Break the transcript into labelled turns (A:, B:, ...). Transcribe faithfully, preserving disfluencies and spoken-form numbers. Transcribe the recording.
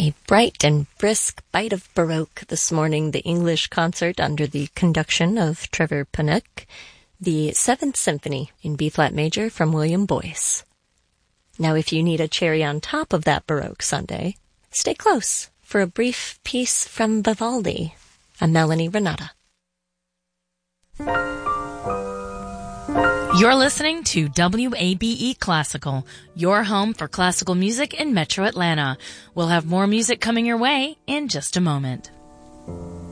A: A bright and brisk bite of Baroque this morning, the English concert under the conduction of Trevor Panuck, the Seventh Symphony in B-flat major from William Boyce. Now, if you need a cherry on top of that Baroque Sunday, stay close for a brief piece from Vivaldi, a Melanie Renata.
B: You're listening to W A B E Classical, your home for classical music in Metro Atlanta. We'll have more music coming your way in just a moment.